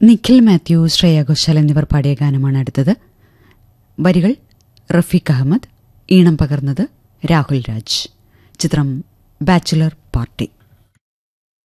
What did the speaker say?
നിഖിൽ മാത്യു, ശ്രേയ ഘോഷാൽ എന്നിവർ പാടിയ ഗാനമാണ് അടുത്തത്. വരികൾ റഫീഖ് അഹമ്മദ്, ഈണം പകർന്നത് രാഹുൽ രാജ്. ചിത്രം ബാച്ചുലർ പാർട്ടി.